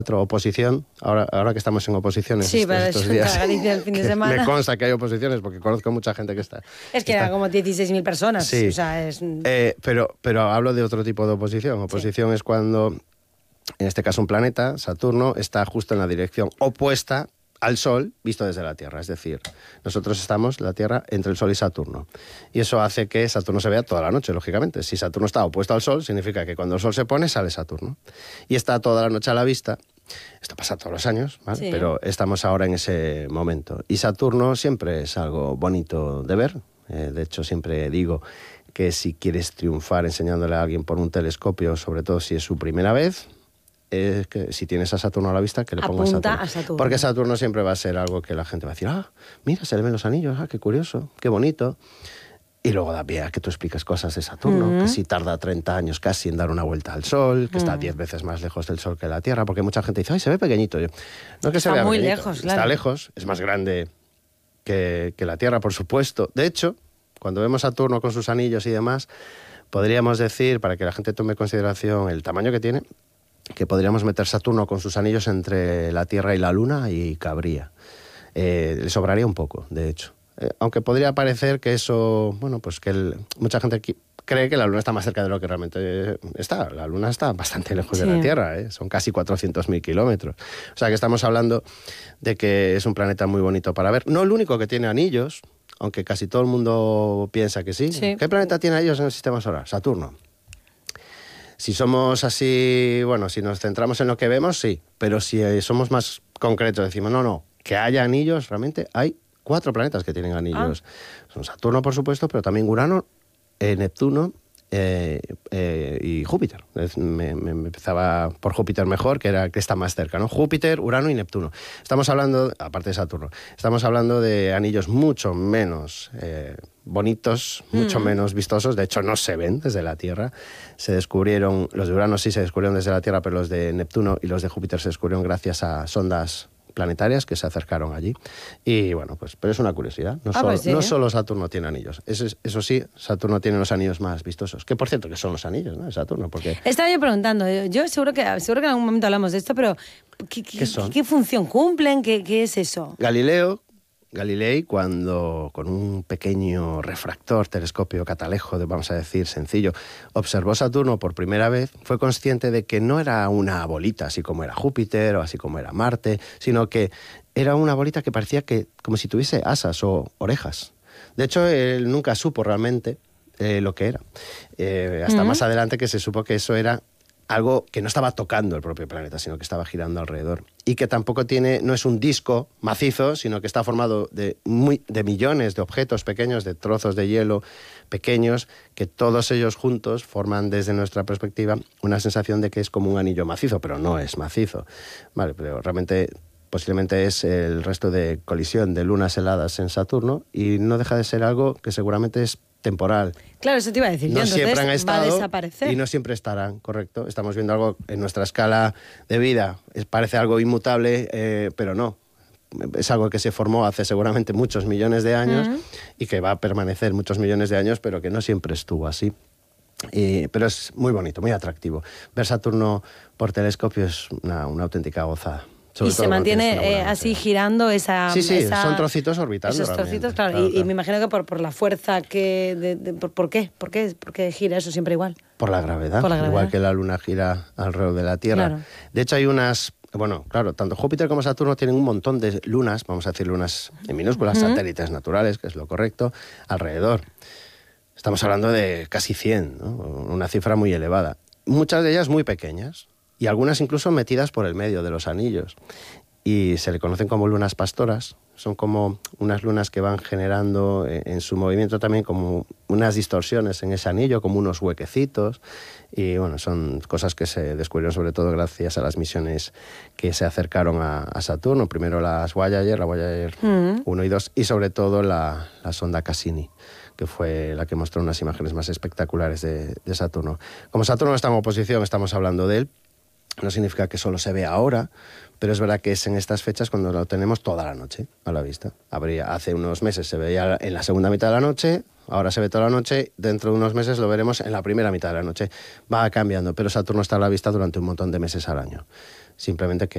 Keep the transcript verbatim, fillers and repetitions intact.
oposición, ahora, ahora que estamos en oposiciones sí, estos, para estos días, Galicia el fin de semana. Me consta que hay oposiciones porque conozco mucha gente que está. Es que está, eran como dieciséis mil personas. Sí, o sea, es... eh, pero, pero hablo de otro tipo de oposición. Oposición sí. Es cuando, en este caso un planeta, Saturno, está justo en la dirección opuesta al Sol visto desde la Tierra. Es decir, nosotros estamos, la Tierra, entre el Sol y Saturno. Y eso hace que Saturno se vea toda la noche, lógicamente. Si Saturno está opuesto al Sol, significa que cuando el Sol se pone, sale Saturno. Y está toda la noche a la vista. Esto pasa todos los años, ¿vale? Sí. Pero estamos ahora en ese momento. Y Saturno siempre es algo bonito de ver. Eh, de hecho, siempre digo que si quieres triunfar enseñándole a alguien por un telescopio, sobre todo si es su primera vez, es que si tienes a Saturno a la vista, que le pongas Saturno. a Saturno. Porque Saturno siempre va a ser algo que la gente va a decir, ah, mira, se le ven los anillos, ah, qué curioso, qué bonito. Y luego da pie a que tú expliques cosas de Saturno, uh-huh. que si tarda treinta años casi en dar una vuelta al Sol, que uh-huh. está diez veces más lejos del Sol que la Tierra, porque mucha gente dice, ay, se ve pequeñito. No que está se vea muy pequeñito, lejos, está claro. lejos, es más grande que, que la Tierra, por supuesto. De hecho, cuando vemos Saturno con sus anillos y demás, podríamos decir, para que la gente tome en consideración el tamaño que tiene, que podríamos meter Saturno con sus anillos entre la Tierra y la Luna y cabría. Eh, le sobraría un poco, de hecho. Eh, aunque podría parecer que eso, bueno, pues que el, mucha gente aquí cree que la Luna está más cerca de lo que realmente está. La Luna está bastante lejos sí. de la Tierra, ¿eh? Son casi cuatrocientos mil kilómetros. O sea que estamos hablando de que es un planeta muy bonito para ver. No el único que tiene anillos, aunque casi todo el mundo piensa que sí. sí. ¿Qué planeta tiene anillos en el sistema solar? Saturno. Si somos así, bueno, si nos centramos en lo que vemos, sí. Pero si somos más concretos, decimos, no, no, que haya anillos, realmente hay cuatro planetas que tienen anillos. Ah. Son Saturno, por supuesto, pero también Urano, eh, Neptuno eh, eh, y Júpiter. Me, me, me empezaba por Júpiter mejor, que era que está más cerca, ¿no? Júpiter, Urano y Neptuno. Estamos hablando, aparte de Saturno, estamos hablando de anillos mucho menos eh, bonitos, mucho mm. menos vistosos. De hecho, no se ven desde la Tierra. Se descubrieron, los de Urano sí se descubrieron desde la Tierra, pero los de Neptuno y los de Júpiter se descubrieron gracias a sondas planetarias que se acercaron allí. Y bueno, pues pero es una curiosidad. No, ah, solo, pues sí, ¿eh? no solo Saturno tiene anillos. Eso, eso sí, Saturno tiene los anillos más vistosos. Que por cierto, que son los anillos, ¿no? De Saturno, porque... Estaba yo preguntando, yo seguro que, seguro que en algún momento hablamos de esto, pero ¿qué, qué, ¿Qué, son? ¿qué función cumplen? ¿Qué, qué es eso? Galileo, Galilei, cuando con un pequeño refractor, telescopio catalejo, vamos a decir, sencillo, observó Saturno por primera vez, fue consciente de que no era una bolita, así como era Júpiter o así como era Marte, sino que era una bolita que parecía que como si tuviese asas o orejas. De hecho, él nunca supo realmente eh, lo que era. Eh, hasta uh-huh. más adelante que se supo que eso era algo que no estaba tocando el propio planeta, sino que estaba girando alrededor. Y que tampoco tiene, no es un disco macizo, sino que está formado de, muy, de millones de objetos pequeños, de trozos de hielo pequeños, que todos ellos juntos forman, desde nuestra perspectiva, una sensación de que es como un anillo macizo, pero no es macizo. Vale, pero realmente posiblemente es el resto de colisión de lunas heladas en Saturno y no deja de ser algo que seguramente es temporal. Claro, eso te iba a decir. No yo, siempre han estado va a desaparecer. Y no siempre estarán, correcto. Estamos viendo algo en nuestra escala de vida. Es, parece algo inmutable, eh, pero no. Es algo que se formó hace seguramente muchos millones de años uh-huh. y que va a permanecer muchos millones de años, pero que no siempre estuvo así. Y, pero es muy bonito, muy atractivo. Ver Saturno por telescopio es una, una auténtica gozada. Sobre y se mantiene eh, así girando esa... Sí, sí, esa, son trocitos orbitando. Esos trocitos, claro. claro, y, claro. y me imagino que por, por la fuerza que... De, de, por, ¿por, qué? ¿Por qué? ¿Por qué gira eso siempre igual? Por la gravedad, por la gravedad. Igual que la Luna gira alrededor de la Tierra. Claro. De hecho, hay unas... Bueno, claro, tanto Júpiter como Saturno tienen un montón de lunas, vamos a decir lunas en minúsculas, uh-huh. satélites naturales, que es lo correcto, alrededor. Estamos hablando de casi cien, ¿no? Una cifra muy elevada. Muchas de ellas muy pequeñas y algunas incluso metidas por el medio de los anillos. Y se le conocen como lunas pastoras. Son como unas lunas que van generando en su movimiento también como unas distorsiones en ese anillo, como unos huequecitos. Y bueno, son cosas que se descubrieron sobre todo gracias a las misiones que se acercaron a, a Saturno. Primero las Voyager, la Voyager mm. uno y dos, y sobre todo la, la sonda Cassini, que fue la que mostró unas imágenes más espectaculares de, de Saturno. Como Saturno está en oposición, estamos hablando de él. No significa que solo se vea ahora, pero es verdad que es en estas fechas cuando lo tenemos toda la noche a la vista. Habría, hace unos meses se veía en la segunda mitad de la noche, ahora se ve toda la noche, dentro de unos meses lo veremos en la primera mitad de la noche. Va cambiando, pero Saturno está a la vista durante un montón de meses al año. Simplemente que